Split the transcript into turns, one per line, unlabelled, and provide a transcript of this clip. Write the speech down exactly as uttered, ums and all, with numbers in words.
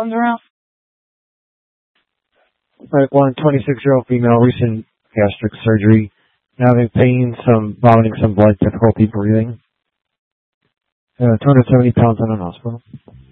comes around?
Right, one twenty-six-year-old female, recent gastric surgery, having pain, some vomiting, some blood, difficulty breathing. Uh, two hundred seventy pounds in an hospital.